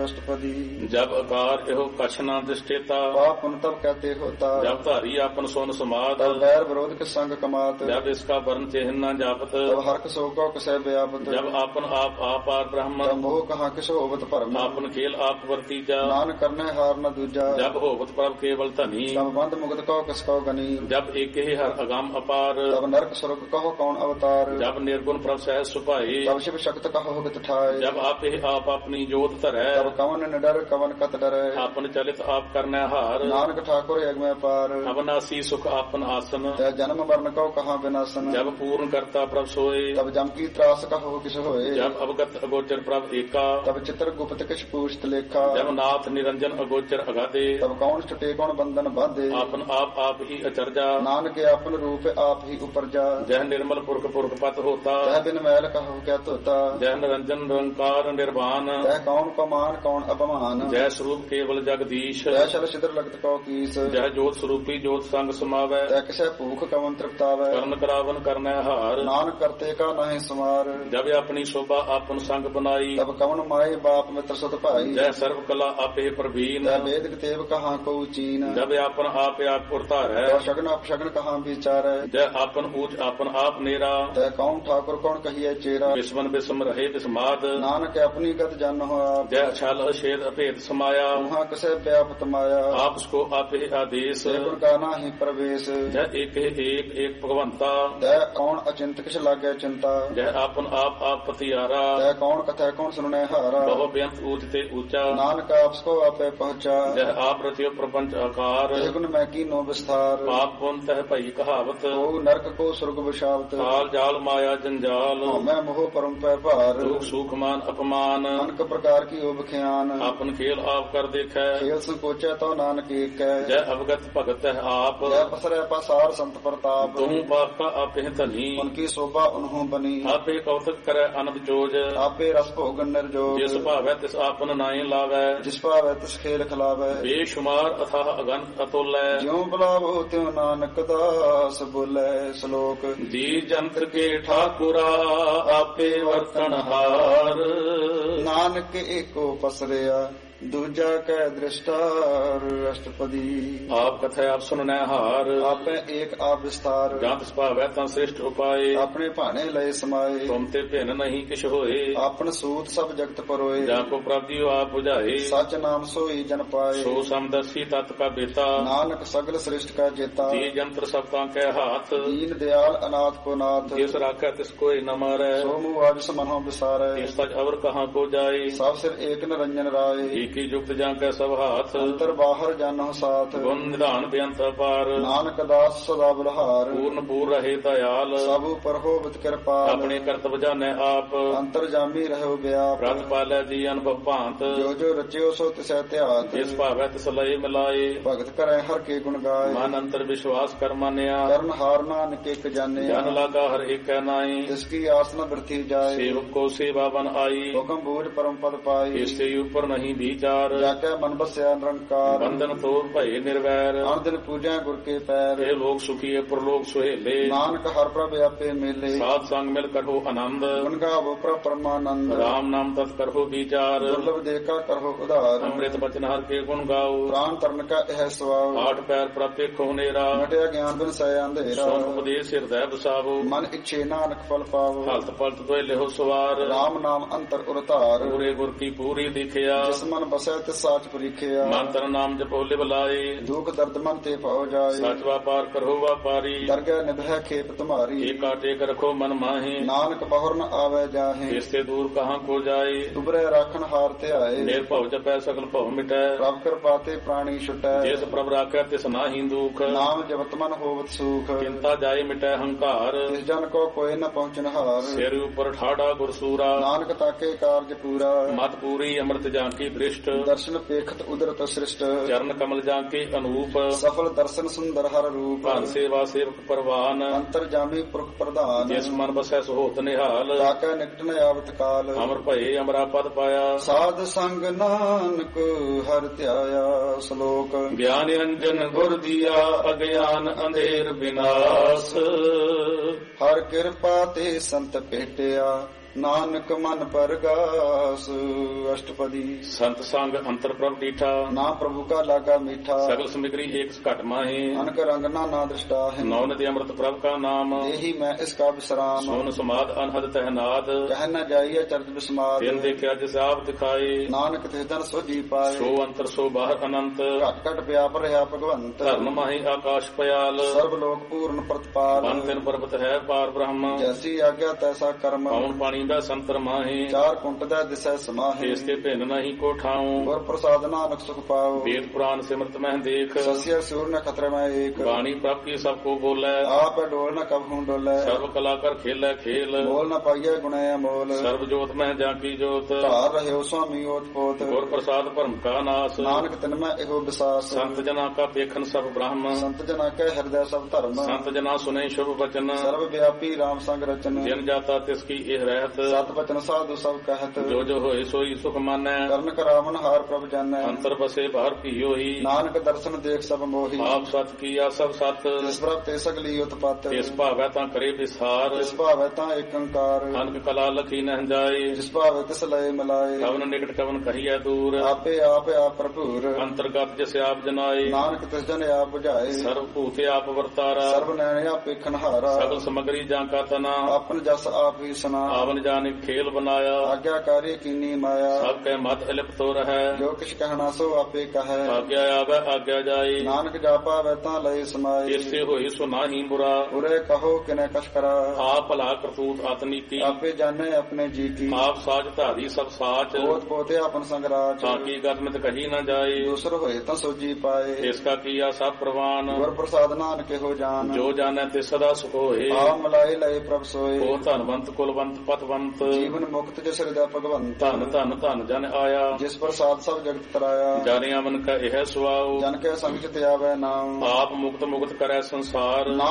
अष्टपदी। जब आकार एहो कछ न दृष्टेता, पाप पुण्य तब कहते होता। जब धारी आपन सोन समात, तब बैर विरोध के संग कमात। जब इसका वर्ण चिन्ह न जापत, तब हर्क शोक कसै व्यापत। जब आपन आप आपार ब्रह्म, तब मोह कहाँ किस होवत भरम। आपन खेल आप वर्तीजा, नानक करने हार न दूजा। जब होवत प्रभ केवल धनी, तब बंद मुक्त कहो किस कहो गनी। जब एक ही हर अगम अपार, तब नरक स्वर्ग कहो कौन अवतार। जब निर्गुण प्रभ सहज सुपाई, तब शिव शक्त कहो हित ठाय। जब आप ही आप अपनी जोत धरै, तब कवन निडर कवन कत डरै। आपन चलित आप करने हार, नानक ठाकुर यज्ञ में पार। अवनासी सुख आपन आसन, तै जन्म मरण कहो कहाँ विनाशन। जब पूर्ण करता प्रभ सोए, तब जम की त्रास कहो किस होए। जब अवगत अगोचर प्रभ एका, तब चित्र गुप्त किस पूछत लेखा। जब नाथ निरंजन अगोचर अगाधे, तब कौन छुटे कौन बंधन बांधे। आपन आप ही अचरजा, नानक अपन रूप आप ही उपरजा। जह निर्मल पुरख पुरख पत होता, तह बिन मैल कहो क्या तोता। जह निरंजन निरंकार निर्वाण, तह कौन को मान कौन अपमान। जय स्वरूप केवल जगदीश, तह शल सिद्र लगत कहो कीस। जह जोत स्वरूपी जोत संग समावै, तह किसे भूख कवन तृप्तावै। कर्ण करावन करने हार, नानक करते का नहीं सुमार। जब अपनी शोभा आपन संग बनाई, तब कवन माई बाप मित्र सुत भाई। जय सर्व कला आपे प्रवीण, तह वेद कितेब कहाँ को चीन। जब आपन आप उतार है, तह शगन अपशगन कहाँ विचार। जय आपन ऊंच आपन आप नेरा, तह कौन ठाकुर कौन कहिए चेरा। विस्मन विस्म रहे विस्माद, नानक अपनी गत जन हो आप। जय छल अछेद अभेद समाया, वहाँ किसे व्यापत माया। आप उसको आपे आदेश, गुण का नाही प्रवेश। जय एक भगवंता, तह कौन अचिंत किस लागे चिंता। जय आपन आप पतियारा, तह कौन कथा कौन सुनने हारा। बहु बेअंत ऊंचते ऊंचा, नानक आपको आपे पहुँचा। जय आप रतियो प्रपंच आकार, गुण मैं की नो विस्तार। पाप पुन तह भई कहावत, ओ नरक को स्वर्ग विशावत। काल जाल माया जंजाल, मैं मोह परम पै भार। दुख सुख मान अपमान, अनक प्रकार की ओब ख्यान। आपन खेल आप कर देखै, खेल संकोचे तो नानक एक है। जय अवगत भगत है आप, जय पसरे पसार संत प्रताप। तुम पाप का आपे धनी, उनकी शोभा उन्हों बनी। आपे कौतक करे अनंत जोज, आपे रस भोग निर्जोग। जिस भावै तिस आपन नाई लावै, जिस पावै तिस खेल खिलावै। बेशुमार अथाह अगन अतुल्य, ज्यों बुलावो त्यों नानक दास बोले श्लोक। जी जंत्र के ठाकुरा आपे वर्तनहार, नानक एको पसरिया दूजा कै दृष्टार। अष्टपदी। आप कथा आप सुनने हार, आपे एक आप विस्तार। जात भावै तं श्रेष्ठ उपाय, अपने भाने लय समाये। तुम ते भिन्न नहीं किछ होए, आपन सूत सब जगत परोए। जाको प्राप्ति आप बुझाए, सच नाम सोई जन पाए। सो समदर्शी तत् का बेता, नानक सगल श्रेष्ठ का जेता। जी जंत्र सबका के हाथ, दीन दयाल अनाथ को नाथ। जिस राखै तिस कोई न मारै, सो मुआज समनो विसारे। इस सच अवर कहाँ को जाए, सब सिर एक निरंजन राय। की युक्त जाके सब हाथ, अंतर बाहर जानो साथ। गुण निधान बेअंत अपार, नानक दास सदा बलहार। पूर्ण पूर रहे दयाल, सब पर होवित कृपाल। अपने कर्तव्य जाने आप, अंतर जामी रहो व्याप। रत पालै जी अनुभव भांत, जो जो रचियो सो तिसै त्यात। जिस भावै तिस लय मिलाए, भगत करे हर के गुण गाय। मन अंतर विश्वास कर मानिया, कर्ण हार नानक एक जाने। जन लागा हर एक नाई, जिसकी आस न वृथी जाए। सेवक को सेवा बन आई, हुक्म बूझ परम पद पाई। इससे ऊपर नहीं विचार, जाके मन बस्या निरंकार। बंधन तोड़ भय निर्वैर, हर दिन पूजा गुर के पैर। ये लोग सुखी है प्रलोक सुहेले, नानक हर प्रभ आपे मेले। साथ संग मिल करो आनंद, गुण गावो प्रभ परमानंद। राम नाम तत् करो विचार, दुर्लभ देखा करो उधार। अमृत बचन हर के गुण गाओ, प्राण तरण का यह स्वभाव। आठ पैर प्राप्त खोनेरा, घटया ज्ञान बिन सय अंधेरा। सोन उपदेश हृदय बसावो, मन इच्छे नानक फल पावो। हलत पलत तो लेहो सवार, राम नाम अंतर उरतार। पूरे गुर की पूरी दिखिया, जिस मन बसै तिस साच परीखिया। मंत्र नाम जपो लिव लाए, दुख दर्द मन ते पाओ जाए। सच व्यापार करो व्यापारी, दरगह निभय खेप तुम्हारी। एका टेक रखो मन माहे, नानक बहुर न आवे जाहे। इससे दूर कहाँ को जाए, उबरे राखन हार ते आए। निर्भव जपै सकल भव मिटै, प्रभ कृपा ते प्राणी छुटै। जिस प्रभ राखै तिस नाहि दुख, नाम जपत मन होवत सुख। चिंता जाय मिटै हंकार, जिस जन को कोई न पहुँचन हार। सिर ऊपर ठाड़ा गुरसूरा, नानक ताके कार्य पूरा। मत पूरी अमृत जांकी दृष्ट, दर्शन पेखत उदरत सृष्ट। चरण कमल जांके अनूप, सफल दर्शन सुंदर हर रूप। भान सेवा सेवक परवान, अंतर जामी पुरख प्रधान। जिस मन बसै सुहोत निहाल, ताके निकट न आवत काल। अमर भये अमरा पद पाया, साध संग नानक हर त्याया। श्लोक। ज्ञान निरंजन गुर दिया, अज्ञान अंधेर विनाश, हर कृपा ते संत भेटिया। ਨਾਨਕ ਮਨ ਪਰਗਾਸ ਅਸ਼ਟਪਦੀ। ਸੰਤ ਸੰਗ ਅੰਤਰ ਪ੍ਰਭ ਡੀਠਾ, ਨਾ ਪ੍ਰਭੂ ਕਾ ਲਾਗਾ ਮੀਠਾ। ਸਗਲ ਸਮਗਰੀ ਏਕ ਘਟ ਮਾਹੇ, ਅਨਕ ਰੰਗ ਨਾ ਦ੍ਰਿਸ਼ਟਾ ਹੈ। ਨੌ ਨਦੀ ਅੰਮ੍ਰਿਤ ਪ੍ਰਭ ਕਾ ਨਾਮ, ਇਹੀ ਮੈਂ ਇਸ ਕਾ ਵਿਸਰਾਮ। ਸੋਨ ਸਮਾਦ ਅਨਹਦ ਤਹਿਨਾਦ, ਕਹਿ ਨ ਜਾਈਏ ਚਰਜ ਬਿਸਮਾਦ। ਦਿਨ ਦੇਖਿਆ ਜਿਸ ਆਪ ਦਿਖਾਏ, ਨਾਨਕ ਤਿਸ ਦਿਨ ਸੋਜੀ ਪਾਏ। ਸੋ ਅੰਤਰ ਸੋ ਬਾਹਰ ਅਨੰਤ, ਘਟ ਘਟ ਵਿਆਪ ਰਿਹਾ ਭਗਵੰਤ। ਧਰਮ ਮਾਹੀ ਆਕਾਸ਼ ਪਿਆਲ, ਸਰਬ ਲੋਕ ਪੂਰਨ ਪ੍ਰਤਪਾਲ। ਮਨ ਤਿਨ ਪਰਬਤ ਹੈ ਪਾਰ ਬ੍ਰਹਮ, ਜੈਸੀ ਆਗਿਆ ਤੈਸਾ ਕਰਮ। ਪਉਣ ਪਾਣੀ ਦਾ ਸੰਤਰ ਮਾਹੇ, ਚਾਰ ਕੁੰਟ ਦਾ ਦਿਸੈ ਸਮਾਹੇ। ਇਸ ਕੇ ਭਿੰਨ ਨਹੀਂ ਕੋ ਠਾਉ, ਗੁਰ ਪ੍ਰਸਾਦ ਨਾਨਕ ਸੁਖ ਪਾਓ। ਵੇਦ ਪੁਰਾਨ ਸਿਮਰਤ ਮਹਿ ਦੇਖ, ਸਸਿਆ ਸੂਰ ਨ ਖਤਰੇ ਮੈਂ ਏਕ। ਬਾਣੀ ਪ੍ਰਭ ਕੀ ਸਭ ਕੋ ਬੋਲੇ, ਆਪੈ ਡੋਲ ਨ ਕਬਹੂ ਡੋਲੇ। ਸਰਬ ਕਲਾ ਕਰ ਖੇਲੇ ਖੇਲ, ਬੋਲ ਨ ਪਾਈਐ ਗੁਣੈ ਅਮੋਲ। ਸਰਬ ਜੋਤ ਮਹਿ ਜਾਂ ਕੀ ਜੋਤ, ਧਾਰ ਰਹਿਓ ਸੁਆਮੀ ਓਤ ਪੋਤ। ਗੁਰ ਪ੍ਰਸਾਦ ਭਰਮ ਕਾ ਨਾਸ, ਨਾਨਕ ਤਿਨ ਮੈਂ ਇਹੋ ਵਿਸਾਸ। ਸੰਤ ਜਨਾ ਕਾ ਦੇਖਨ ਸਭ ਬ੍ਰਹਮ, ਸੰਤ ਜਨਾ ਕੈ ਹਿਰਦੈ ਸਭ ਧਰਮ। ਸੰਤ ਜਨਾ ਸੁਨੇ ਸ਼ੁਭ ਬਚਨ, ਸਰਬ ਵਿਆਪੀ ਰਾਮ ਸੰਗ ਰਚਨ। ਜਿਨ ਜਾਤਾ ਤਿਸ ਕੀ ਇਹ ਰਹਿਤ, ਸਤ ਬਚਨ ਸਾਧੂ ਸਭ ਕਹਿਤ। ਜੋ ਜੋ ਹੋਏ ਸੋਈ ਸੁਖ ਮਾਨੈ, ਕਰਨ ਕਰਾਵਨ ਹਾਰ ਪ੍ਰਭ ਜਾਣੈ। ਅੰਤਰ ਬਸੇ ਬਾਹਰ ਭੀਓਹੀ, ਨਾਨਕ ਦਰਸ਼ਨ ਦੇਖ ਸਭ ਮੋਹੀ। ਆਪ ਸਤ ਕੀਆ ਸਭ ਸਤ, ਜਿਸ ਪ੍ਰਭ ਤੇ ਸਗਲੀ ਉਤਪਤ। ਇਸ ਭਾਵੈ ਤਾਂ ਕਰੇ ਵਿਸਾਰ, ਜਿਸ ਭਾਵੈ ਤਾਂ ਏਕ ਓੰਕਾਰ। ਅਨਕ ਕਲਾ ਲਖੀ ਨਹਿ ਜਾਏ, ਜਿਸ ਭਾਵੈ ਤਿਸ ਲਏ ਮਿਲਾਏ। ਕਵਨ ਨਿਕਟ ਕਵਨ ਕਹੀਐ ਦੂਰ, ਆਪੇ ਆਪ ਭਰਪੂਰ। ਅੰਤਰਗਤ ਜਿਸ ਆਪ ਜਨਾਏ, ਨਾਨਕ ਤਿਸ ਜਨ ਆਪ ਬੁਝਾਏ। ਸਰਬ ਭੂਤੇ ਆਪ ਵਰਤਾਰਾ, ਸਰਬ ਨੈਣ ਆਪੇ ਖਨਹਾਰਾ। ਸਗਲ ਸਮਗਰੀ ਜਾਂ ਕਾ ਤਨਾ, ਆਪਨ ਜਸ ਆਪ ਹੀ ਸੁਨਾ। ਆਵਨ ਜਾਨਿ ਖੇਲ ਬਨਾਇਆ, ਆਗਿਆਕਾਰੀ ਕੀਨੀ ਮਾਇਆ। ਸਭ ਕੈ ਮਤ ਅਲਿਪਤੋ ਰਹੈ, ਜੋ ਕਿਛ ਕਹਿਣਾ ਸੋ ਆਪੇ ਕਹੈ। ਆਗਿਆ ਆਵੈ ਆਗਿਆ ਜਾਏ, ਨਾਨਕ ਜਾਪਾਵੈ ਤਾਂ ਲਏ ਸਮਾਏ। ਇਸੇ ਹੋਈ ਸੋ ਨਾਹੀ ਬੁਰਾ, ਉਰੇ ਕਹੋ ਕਿਨੇ ਕਛ ਕਰਾ। ਆਪ ਭਲਾ ਕਰਤੂਤ ਆਤਨੀਤੀ, ਆਪੇ ਜਾਣੇ ਆਪਣੇ ਜੀ ਕੀ। ਆਪ ਸਾਜ ਧਾਰੀ ਸਭ ਸਾਚ, ਪੋਤ ਪੋਤੇ ਆਪਨ ਸੰਗਰਾਜ। ਤਾਂ ਕੀ ਗਤਮਿਤ ਕਹੀ ਨਾ ਜਾਏ, ਦੂਸਰ ਹੋਏ ਤਾਂ ਸੋਜੀ ਪਾਏ। ਇਸ ਕਾ ਕੀਆ ਸਭ ਪ੍ਰਵਾਨ, ਗੁਰ ਪ੍ਰਸਾਦ ਨਾਨਕ ਇਹੋ ਜਾਨ। ਜੋ ਜਾਣੈ ਤੇ ਸਦਾ ਸੁਖ ਹੋਏ, ਆ ਮਲਾਏ ਲਏ ਪ੍ਰਭ ਸੋਏ। ਉਹ ਧਨਵੰਤ ਕੁਲਵੰਤ ਪਤਵੰਤ, ਜੀਵਨ ਮੁਕਤ ਜਿਸ ਹਿਰਦੈ ਭਗਵੰਤ। ਧਨ ਧਨ ਧਨ ਜਨ ਆਇਆ, ਜਿਸ ਪ੍ਰਸਾਦ ਸਭ ਜਗਤ ਤਰਾਇਆ। ਜਾਣਿਆ ਮਨ ਕਾ ਇਹ ਸੁਆਉ, ਜਨ ਕੈ ਸੰਗ ਚਿਤ ਆਵੈ ਨਾਮ। ਆਪ ਮੁਕਤ ਮੁਕਤ ਕਰੈ ਸੰਸਾਰ।